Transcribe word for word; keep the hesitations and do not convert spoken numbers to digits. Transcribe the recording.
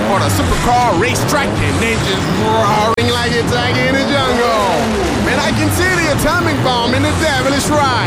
on a supercar racetrack and engines roaring like it's like in the jungle. Man, I can see the atomic bomb in the devilish ride.